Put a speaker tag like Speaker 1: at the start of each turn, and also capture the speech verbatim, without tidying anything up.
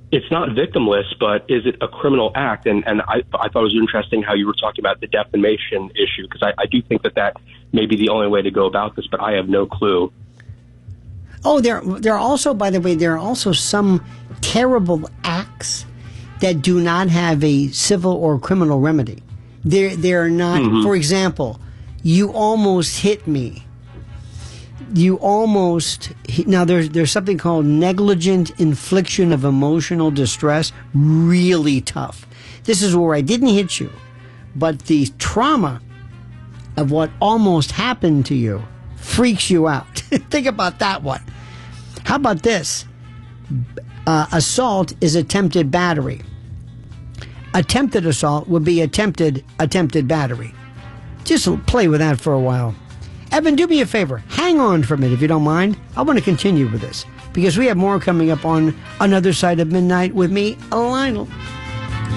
Speaker 1: it's not victimless, but is it a criminal act? And and I, I thought it was interesting how you were talking about the defamation issue, because I, I do think that that may be the only way to go about this, but I have no clue.
Speaker 2: Oh, there, there are also, by the way, there are also some terrible acts that do not have a civil or criminal remedy. They're, they're not, mm-hmm. for example, you almost hit me. You almost, now there's, there's something called negligent infliction of emotional distress, really tough. This is where I didn't hit you, but the trauma of what almost happened to you freaks you out. Think about that one. How about this? Uh, assault is attempted battery. Attempted assault would be attempted attempted battery. Just play with that for a while. Evan, do me a favor. Hang on for a minute if you don't mind. I want to continue with this because we have more coming up on Another Side of Midnight with me, Lionel.